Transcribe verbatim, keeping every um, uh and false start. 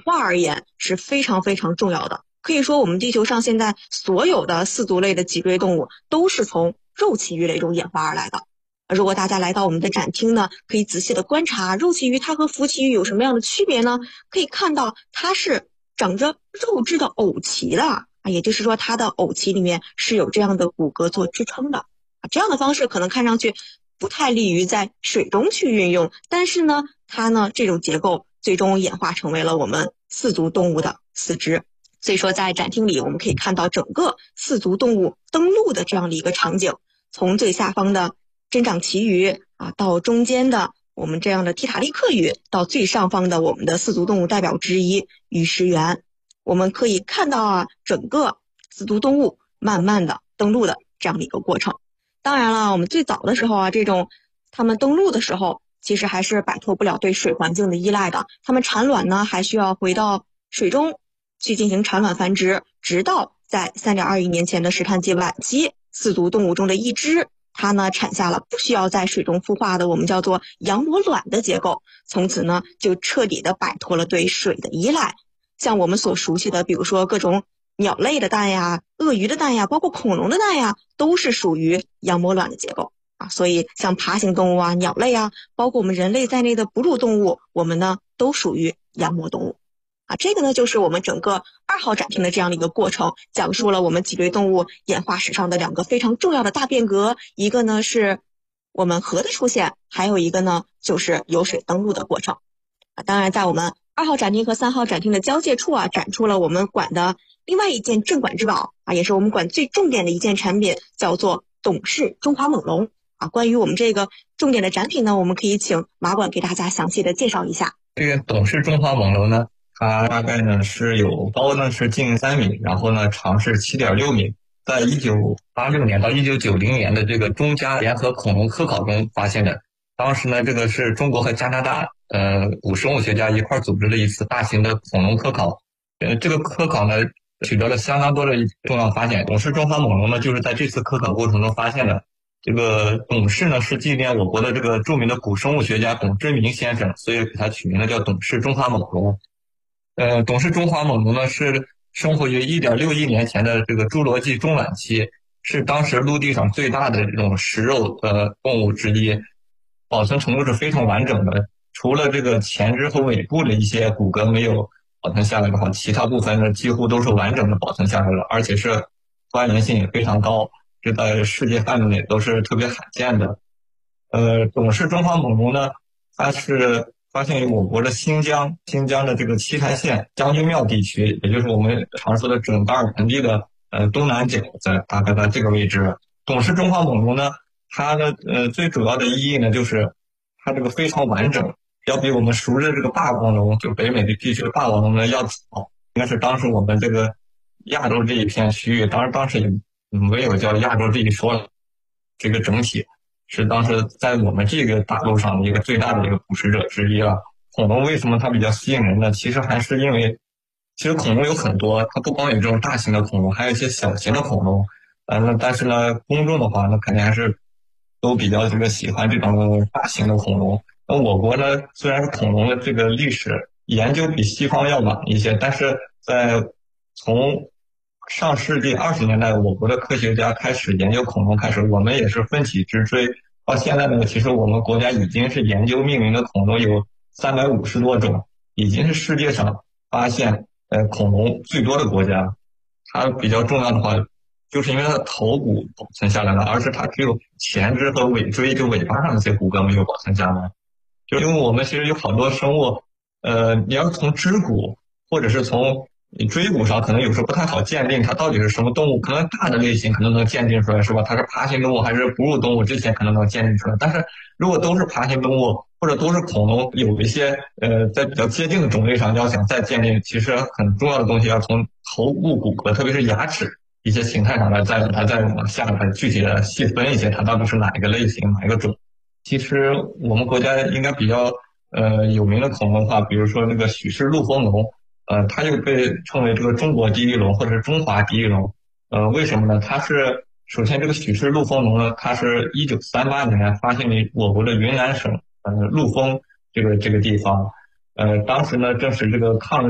化而言是非常非常重要的。可以说我们地球上现在所有的四足类的脊椎动物都是从肉鳍鱼类中演化而来的。如果大家来到我们的展厅呢，可以仔细的观察肉鳍鱼它和腹鳍鱼有什么样的区别呢？可以看到它是长着肉质的偶鳍的啊，也就是说它的偶鳍里面是有这样的骨骼做支撑的啊。这样的方式可能看上去不太利于在水中去运用，但是呢，它呢这种结构最终演化成为了我们四足动物的四肢。所以说在展厅里我们可以看到整个四足动物登陆的这样的一个场景，从最下方的针长鳍鱼啊，到中间的我们这样的提塔利克鱼，到最上方的我们的四足动物代表之一鱼食猿。我们可以看到啊，整个四足动物慢慢的登陆的这样的一个过程。当然了，我们最早的时候啊，这种它们登陆的时候其实还是摆脱不了对水环境的依赖的，它们产卵呢还需要回到水中去进行产卵繁殖，直到在 三点二亿年前的石炭纪晚期，四足动物中的一只它呢产下了不需要在水中孵化的我们叫做羊膜卵的结构，从此呢就彻底的摆脱了对水的依赖。像我们所熟悉的比如说各种鸟类的蛋呀、鳄鱼的蛋呀，包括恐龙的蛋呀，都是属于羊膜卵的结构啊。所以像爬行动物啊、鸟类啊，包括我们人类在内的哺乳动物，我们呢都属于羊膜动物啊。这个呢就是我们整个二号展厅的这样的一个过程，讲述了我们脊椎动物演化史上的两个非常重要的大变革，一个呢是我们河的出现，还有一个呢就是有水登陆的过程啊。当然在我们二号展厅和三号展厅的交界处啊，展出了我们馆的另外一件镇馆之宝啊，也是我们馆最重点的一件产品，叫做董氏中华猛龙啊。关于我们这个重点的展品呢，我们可以请马馆给大家详细的介绍一下。 这个董氏中华猛龙呢，它大概呢是有高呢是近三米，然后呢长是 七点六米。在一九八六年到一九九零年的这个中加联合恐龙科考中发现的。当时呢，这个是中国和加拿大呃古生物学家一块组织了一次大型的恐龙科考。呃，这个科考呢取得了相当多的重要发现。董氏中华猛龙呢，就是在这次科考过程中发现的。这个董氏呢是纪念我国的这个著名的古生物学家董志明先生，所以给它取名了叫董氏中华猛龙。呃，董氏中华猛龙呢是生活于 一点六亿年前的这个侏罗纪中晚期，是当时陆地上最大的这种食肉呃动物之一，保存程度是非常完整的。除了这个前肢和尾部的一些骨骼没有保存下来的话，其他部分呢几乎都是完整的保存下来了，而且是关联性也非常高，这在世界范围内都是特别罕见的。呃，董氏中华猛龙呢，它是发现于我国的新疆，新疆的这个七台县将军庙地区，也就是我们常说的准噶尔盆地的呃东南角，在大概在这个位置。董氏中华猛龙呢，它的呃最主要的意义呢，就是它这个非常完整，要比我们熟知的这个霸王龙，就北美的地区的霸王龙呢要早，应该是当时我们这个亚洲这一片区域，当然当时也没有叫亚洲这一说了，这个整体是当时在我们这个大陆上的一个最大的一个捕食者之一了。恐龙为什么它比较吸引人呢？其实还是因为，其实恐龙有很多，它不光有这种大型的恐龙，还有一些小型的恐龙。呃，那但是呢，公众的话，那肯定还是都比较这个喜欢这种大型的恐龙。那我国呢，虽然是恐龙的这个历史研究比西方要晚一些，但是在从上世纪二十年代，我国的科学家开始研究恐龙开始，我们也是奋起直追。到现在呢，其实我们国家已经是研究命名的恐龙有三百五十多种，已经是世界上发现呃恐龙最多的国家。它比较重要的话，就是因为它的头骨保存下来了，而是它只有前肢和尾椎，就尾巴上那些骨骼没有保存下来。就因为我们其实有好多生物，呃，你要是从肢骨或者是从你椎骨上，可能有时候不太好鉴定它到底是什么动物。可能大的类型可能能鉴定出来，是吧？它是爬行动物还是哺乳动物，之前可能能鉴定出来。但是如果都是爬行动物或者都是恐龙，有一些呃在比较接近的种类上要想再鉴定，其实很重要的东西要从头部骨骼，特别是牙齿一些形态上来再来再往下来具体的细分一些，它到底是哪一个类型哪一个种。其实我们国家应该比较呃有名的恐龙的话，比如说那个许氏陆丰龙，呃，它就被称为这个中国第一龙或者是中华第一龙。呃，为什么呢？它是首先这个许氏陆丰龙呢，它是一九三八年发现于我国的云南省呃陆丰这个这个地方。呃，当时呢正是这个抗日